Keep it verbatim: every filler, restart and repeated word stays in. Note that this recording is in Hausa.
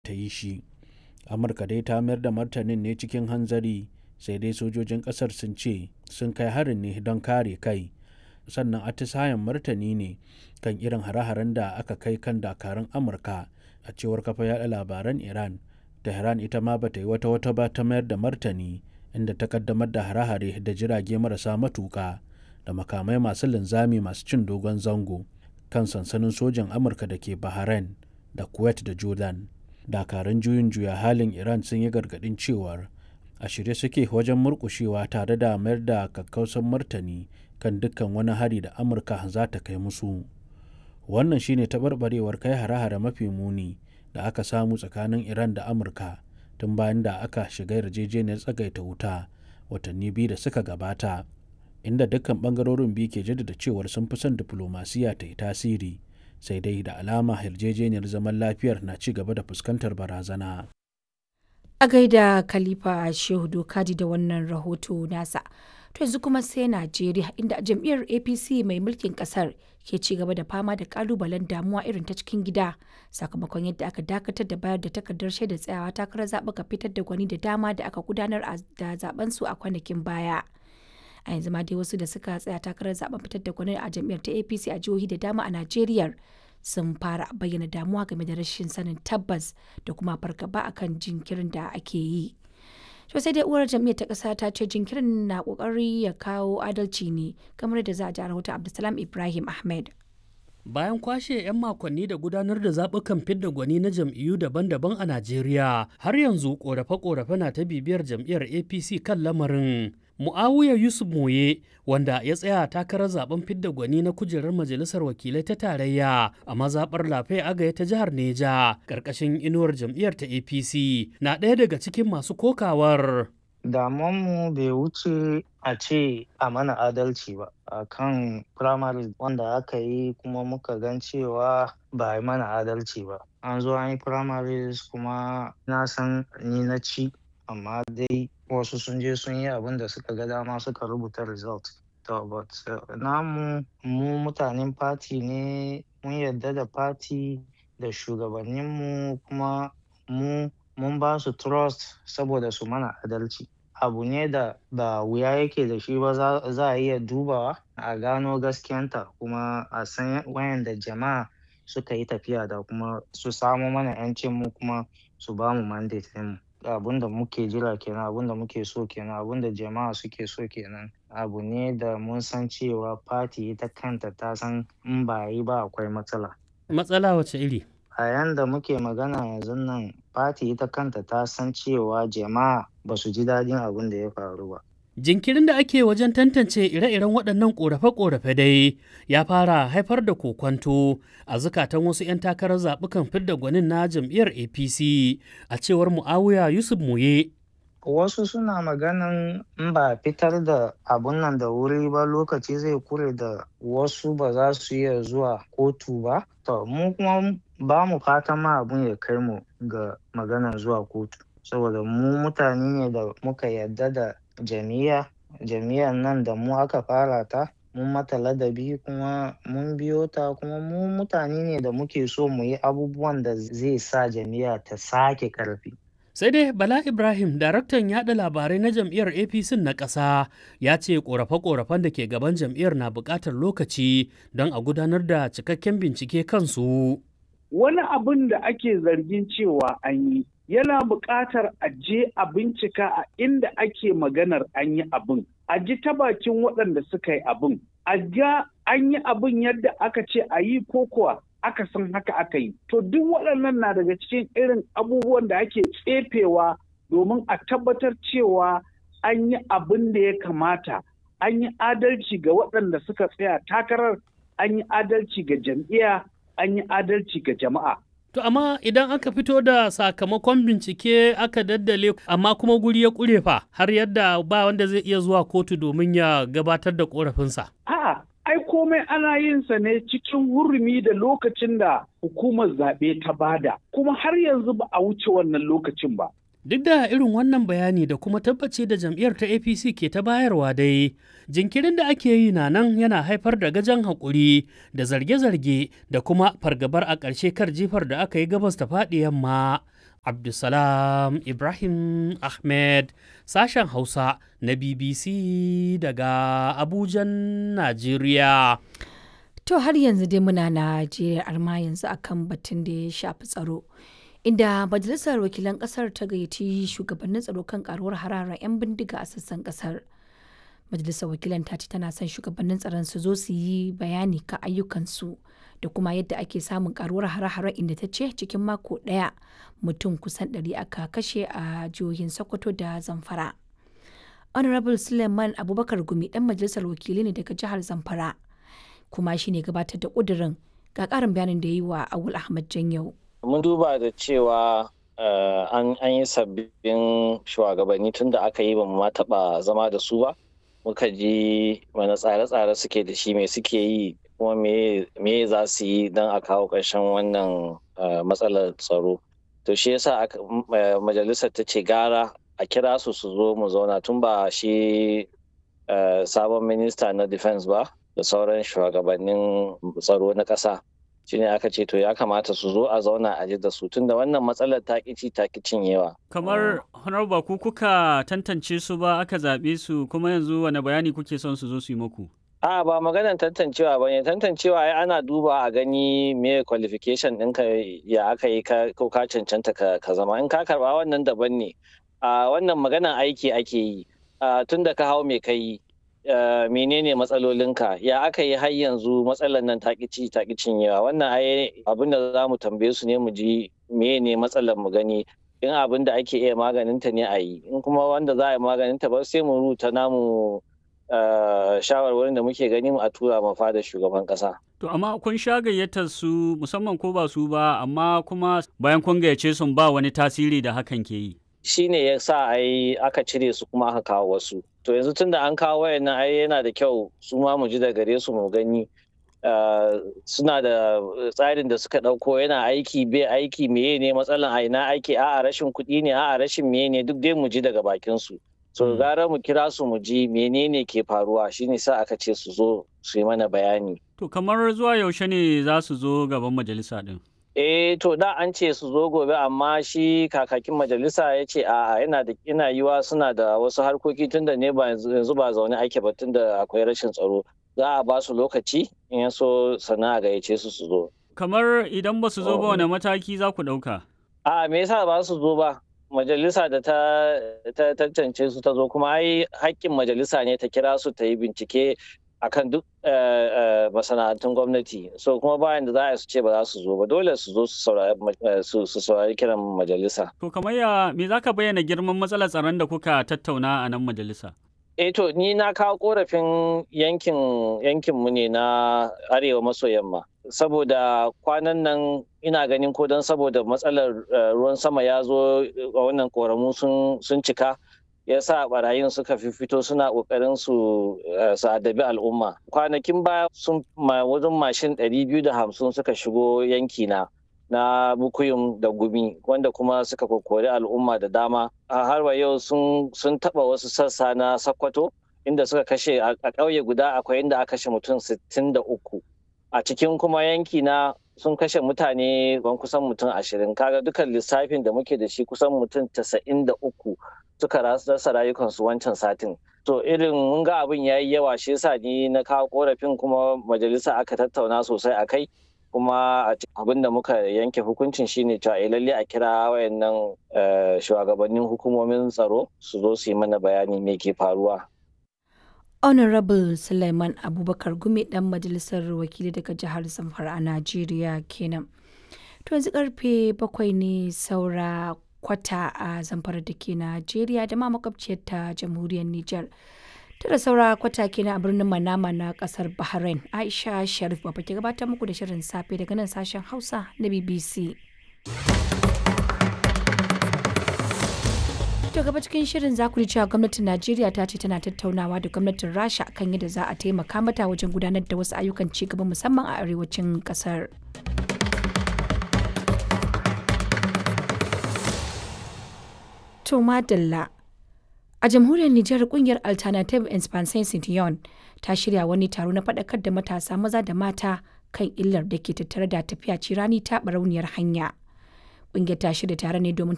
ta yi shi. Amurka dai ta mayar da martanin ne cikin hanzari, sai dai sojojin ƙasar sun ce sun kai harin ne don kare kai, sannan atisayen martani ne kan irin hare-haren da aka kai kan dakarun Amurka, a cewar kafa yaɗa labaran Iran. Tehran ita ma bata yi wata wata ba ta mayar da martani, inda ta kaddamar da hare-hare da jirage marasa matuƙa da makamai masu linzami masu cin dogon zango kan sansanin sojin Amurka da ke Bahrain da Kuwait da Jordan. Dakarun juyin juya halin Iran sun yi gargaɗin cewar a shirye suke wajen murƙushewa tare da mayar da kakkausan martani kan dukkan wani hari da Amurka za ta kai musu. Wannan shine taɓarɓarewar kai hare-hare mafi muni da aka samu tsakanin Iran da Amurka tun bayan da aka shiga yarjejeniyar tsagaita wuta watanni biyu da suka gabata, inda dukkan ɓangarorin biyu ke jaddada cewar sun fi son diflomasiya ta yi tasiri, sai dai da alama yarjejeniyar zaman lafiyar na ci gaba da fuskantar barazana. A gaida Khalifa Shehu Dokadi da wannan rahoto nasa. To yanzu kuma sai Najeriya, inda jam'iyyar A P C mai mulkin kasar ke ci gaba da fama da kalubalen damuwa irin ta cikin gida sakamakon yadda aka dakatar da bayar da takardar shaidar tsayawa takarar zaɓuka fitar da gwani da dama da aka gudanar da zaben su a kwanakin baya. A yanzu ma dai wasu da suka tsaya takarar zaben fitar da gwani a jam'iyyar ta A P C a jihohi da dama a Najeriya sun fara bayyana damuwa game da rashin sanin tabbas da kuma fargaba akan jinkirin da ake yi. To sai dai uwar jam'iyyar ta ƙasa ta ce jinkirin na ƙoƙari ya kawo adalci ne, kamar da za a ji a rahoton Abdulsalam Ibrahim Ahmed. Bayan kwashe 'yan makonni da gudanar da zaɓukan fidda gwani na jam'iyyu daban-daban a Najeriya, har yanzu ƙorafe-ƙorafe na ta bibiyar jam'iyyar A P C kan lamarin. Mu'awiya Yusuf Moye, wanda ya tsaya takarar zaben fidda gwani na kujerar majalisar wakilai ta tarayya a mazaɓar Lafe Agaya ta jihar Neja, ƙarƙashin inuwar jam'iyyar ta A P C, na ɗaya daga cikin masu kokawar. Damuwanmu bai wuce a ce a mana adalci ba a kan firamare wanda aka yi, kuma muka gan cewa ba a mana adalci ba. An zo an yi primaries kuma na san ni na ci, amma dai wasu sun je sun yi abin da suka ga dama suka rubuta result. To but uh, namu mu mutanen party ne, mun yarda da party da shugabanninmu, kuma mu mun ba su trust saboda su mana adalci. Abu ne da ba wuya yake da shi ba, za a iya dubawa a gano gaskiyanta, kuma a san wayanda jama'a suka yi tafiya da, kuma su samo mana 'yancin mu, kuma su ba mu mandate mu. Abun da muke jira kenan, abun da muke so kenan, abun da jama'a suke so kenan. Abu ne da mun san cewa party ita kanta ta san in ba yi ba akwai matsala. Matsala wace iri? A yanda muke magana yanzu nan, party ita kanta ta san cewa jama'a ba su ji daɗin abin da ya faru ba. Jinkirin da ake wajen tantance ire-iren waɗannan ƙorafe-ƙorafe dai ya fara haifar da kokwanto a zukatan wasu 'yan takarar zaɓukan fidda gwanin na jam'iyyar A P C, a cewar Mu'awiya Yusuf Moye. Wasu suna maganan in ba fitar da abun nan da wuri ba, lokaci zai kure da wasu ba za su iya zuwa kotu ba. To mu kuma ba mu fatan ma abun ya kai mu ga maganar zuwa kotu, saboda mu mutane ne da muka yarda da jami'a jami'an nan da mu aka fara ta, mun mata ladabi kuma mun biyo ta, kuma mu mutane ne da muke so mu yi abubuwan da zai sa jami'a ta sake karfi. Sai dai Bala Ibrahim, daraktan yaɗa labarai na jam'iyyar A P C na ƙasa, ya ce ƙorafe-ƙorafen da ke gaban jam'iyyar na buƙatar lokaci don a gudanar da cikakken bincike kansu. Wani abin da ake zargin cewa an yi yana buƙatar a je a bincika a inda ake maganar an yi abin, a ji ta bakin waɗanda suka yi abin, a ga an yi abin yadda aka ce a yi ko kuwa aka san haka aka yi. To duk waɗannan na daga cikin irin abubuwan da ake tsefewa domin a tabbatar cewa an yi abin da ya kamata, an yi adalci ga waɗanda suka tsaya takarar, an yi adalci ga jam'iyya, an yi adalci ga jama'a. To amma idan aka fito da sakamakon bincike aka daddale, amma kuma guri ya ƙure fa har yadda ba wanda zai iya zuwa kotu domin ya gabatar da ƙorafinsa. A'a, ai komai ana yin sa ne cikin hurumi da lokacin da hukumar zaɓe ta bada, kuma har yanzu ba a wuce wannan lokacin ba. Duk da irin wannan bayani da kuma tabbaci da jam'iyyar ta A P C ke ta bayarwa dai, jinkirin da ake yi na nan yana haifar da gajan haƙuri da zarge-zarge da kuma fargabar a ƙarshe kar jifar da aka yi gabas ta faɗi yamma. Abdulsalam Ibrahim Ahmed, sashen Hausa na B B C daga Abujan, Najeriya. To har yanzu dai muna Najeriya arma yanzu akan batun da ya shafi tsaro. Inda Majalisar Wakilan Ƙasar ta gayyaci shugabannin tsaro kan karuwar hararar 'yan bindiga a sassan ƙasar. Majalisar Wakilan ta ce tana son shugabannin tsaron su zo su yi bayani kan ayyukansu da kuma yadda ake samun karuwar hare-haren, inda ta ce cikin mako ɗaya mutum kusan ɗari aka kashe a jihohin Sokoto da Zamfara. Honorable Suleiman Abubakar Gumi ɗan Majalisar Wakilai ne daga jihar Zamfara, kuma shi ne gabatar da ƙudurin. Ga ƙarin bayanin da ya yi wa Awul Ahmad Janyau. Mun duba da cewa uh, an, an yi sabbin shugabanni tun da aka yi ba mu ma taɓa zama da su ba. Muka ji wani tsare-tsare suke da shi, me suke yi kuma me za su yi don a kawo ƙarshen wannan uh, matsalar tsaro. To shi yasa uh, majalisar ta ce gara a kira su su zo mu zauna, tun ba shi uh, sabon minista na defense ba da sauran shugabannin tsaro na ƙasa. Shine aka ce to ya kamata su zo a zauna a ji da su, tunda wannan matsalar ta ƙici ta cinyewa. Kamar honorable ku kuka tantance su ba aka zaɓe su, kuma yanzu wani bayani kuke son su zo su yi muku? A ba maganar tantancewa ba ne, tantancewa ai ana duba a gani me qualification ɗinka ya aka yi ko ka cancanta ka zama. In ka karɓa wannan daban ne. A wannan maganar aiki ake yi, tun da ka hau me ka yi. Uh, menene matsalolinka, ya aka yi har yanzu matsalar nan ta ci ta cinyewa. Wannan ai abin da za mu tambaye su ne mu ji menene matsalar mu gani, in abin da ake iya maganinta ne a yi, in kuma wanda za a yi maganinta ba sai mu rubuta namu uh, shawarwarin da muke gani mu a tura ma fada shugaban kasa. To amma kun sha gayyatar su musamman ko ba su ba, amma kuma bayan kun gayyace sun ba wani tasiri da hakan ke yi. Shi ne ya sa ai aka cire su kuma aka kawo wasu. To yanzu tun da an kawo wayannan ai yana da kyau su ma mu ji da gare su mu gani suna da tsarin da suka ɗauko yana aiki bai aiki, meye ne matsalan a ina aiki, a'a rashin kuɗi ne, a'a rashin meye ne, duk dai mu ji daga bakin su. So gara mu kira su mu ji menene ke faruwa, shine sa aka ce su zo su yi mana bayani. To kamar zuwa yaushe ne za su zo gaban majalisa din? Eh to da an ce su zo gobe, amma shi kakakin majalisa ya ce a yana da ina yiwa suna da wasu harkoki tunda ne ba yanzu ba zaune ake ba, tunda akwai rashin tsaro. Za a ba su lokaci in ya so sannan a gayyace su su zo. Kamar idan ba su zo ba wani mataki za ku ɗauka? A me yasa ba su zo ba? Majalisa da ta tantance su ta zo, kuma ai haƙƙin majalisa ne ta kira su ta yi bincike akan duk masana'antun gwamnati. So kuma bayan da za a su ce ba za su zo ba, dole su zo su saurari kiran majalisa. To kamar ya me za ka bayyana girman matsalar tsaron da kuka tattauna a nan majalisa? Eh to ni na kawo korafin yankin yankin mu ne na arewa maso yamma, saboda kwanan nan ina ganin ko don saboda matsalar ruwan sama ya zo a wannan koramu sun cika, ya sa barayin suka fito suna kokarin su adabi al'umma. Kwanakin baya sun wajen mashin ɗari biyu da hamsin suka shigo yanki na na Bukuyum da Gumi, wanda kuma suka kokori al'umma da dama. A har wa yau sun taba wasu sassa na Sokoto, inda suka kashe a ƙauye guda akwai inda aka kashe mutum sittin da uku. A cikin kuma yanki na sun kashe mutane ban kusan mutum ashirin. Kaga dukan lissafin da muke da shi kusan mutum tasa'in da uku suka rasa rayukansu wancan satin. To irin mun ga abin yayi yawa, shi yasa ni na kawo korafin, kuma majalisa aka tattauna sosai a kai, kuma abin da muka yanke hukuncin shine cewa lalle a kira wayannan shugabannin hukumomin tsaro su zo su yi mana bayani me ke faruwa. Honorable Suleiman Abubakar Gumi dan majalisar wakili daga jihar Zamfara a Najeriya kenan. To yanzu karfe bakwai ne saura kwata a Zamfara da ke Najeriya da ma makwabciyar ta jamhuriyar Nijar. Tara saura kwata kenan a birnin Manama na kasar Bahrain. Aisha Sharif Baba ke gabatar muku da shirin safe daga nan sashen Hausa na B B C. To gaba cikin shirin za ku ji cewa gwamnatin Najeriya ta ce tana tattaunawa da gwamnatin Rasha kan yadda za a taimaka mata wajen gudanar da wasu ayyukan ci gaba musamman a arewacin kasar. To madalla. A jamhuriyar Nijar kungiyar Alternative Expansion Citiyon ta shirya wani taro na faɗakar da matasa maza da mata kan illar da ke tattare da tafiya cirani ta barauniyar hanya. Kungiyar ta shirya tare ne domin